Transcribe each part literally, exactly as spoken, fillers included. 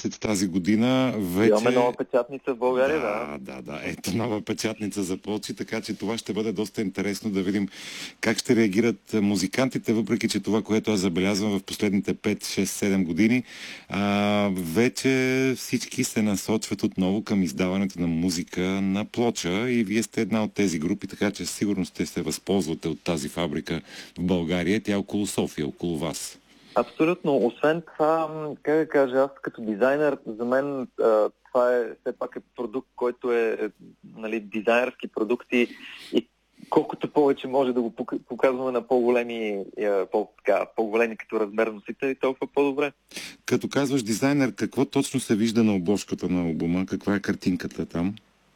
след тази година вече... Имаме нова печатница в България, да. Да, да, да. Ето нова печатница за плочи, така че това ще бъде доста интересно да видим как ще реагират музикантите, въпреки че това, което аз забелязвам в последните пет, шест, седем години, а, вече всички се насочват отново към издаването на музика на плоча и вие сте една от тези групи, така че сигурно ще се възползвате от тази фабрика в България. Тя е около София, около вас. Абсолютно. Освен това, как да кажа, аз като дизайнер, за мен това е все пак е продукт, който е, нали, дизайнерски продукти и колкото повече може да го показваме на по-големи, по, така, по-големи като размер носители, толкова по-добре. Като казваш дизайнер, какво точно се вижда на обложката на албума? Каква е картинката там?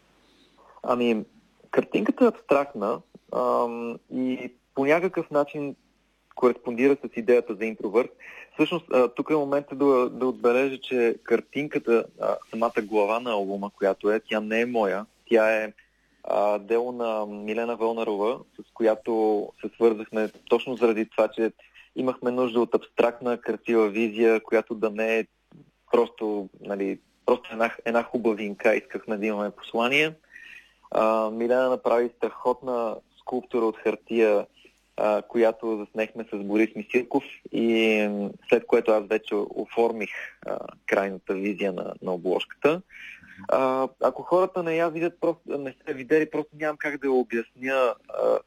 Ами, картинката е абстрактна ам, и по някакъв начин кореспондира с идеята за интровърт. Всъщност, тук е момента да, да отбележа, че картинката, самата глава на албума, която е, тя не е моя. Тя е а, дело на Милена Вълнарова, с която се свързахме точно заради това, че имахме нужда от абстрактна, красива визия, която да не е просто, нали, просто една, една хубавинка. Искахме да имаме послание. А, Милена направи страхотна скулптура от хартия, Uh, която заснехме с Борис Мисирков и след което аз вече оформих uh, крайната визия на, на обложката. Uh, ако хората не я видят, просто, не сте видели, просто нямам как да я обясня. Uh,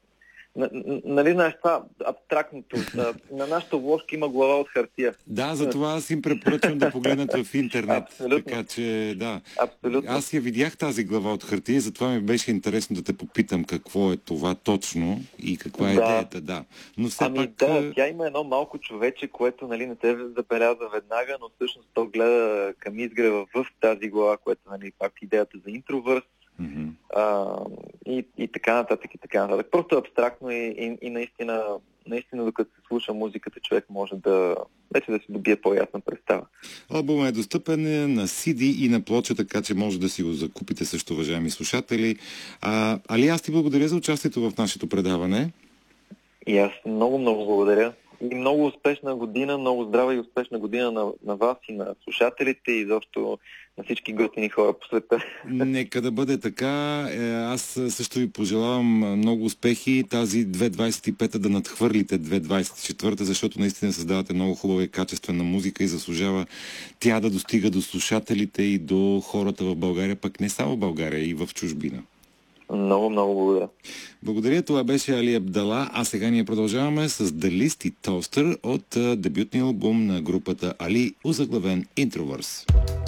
Нали знаеш това абстрактното? На нашата обложка има глава от хартия. Да, затова аз им препоръчвам да погледнат в интернет. Абсолютно. Така че, да. Абсолютно. Аз я видях тази глава от хартия, затова ми беше интересно да те попитам какво е това точно и каква е да. идеята. Да. Но все ами пак... да, тя има едно малко човече, което, нали, не се забелязва веднага, но всъщност то гледа към изгрева в тази глава, което, нали, пак идеята за интровърс. Mm-hmm. А, и, и така нататък, и така нататък. Просто абстрактно и, и, и наистина, наистина, докато се слуша музиката, човек може да вече да си добие по-ясна представа. Албумът е достъпен на си ди и на плоча, така че може да си го закупите също, уважаеми слушатели. А, Али, аз ти благодаря за участието в нашето предаване. И аз много, много благодаря. И много успешна година, много здрава и успешна година на, на вас и на слушателите и изобщо на всички готини хора по света. Нека да бъде така. Аз също ви пожелавам много успехи тази две хиляди двадесет и пета да надхвърлите две хиляди двадесет и четвърта, защото наистина създавате много хубава и качествена музика и заслужава тя да достига до слушателите и до хората в България, пък не само в България, и в чужбина. Много, много благодаря. Благодаря, това беше Али Абдала, а сега ние продължаваме с The List и Toaster от дебютния албум на групата Али, озаглавен Introverse.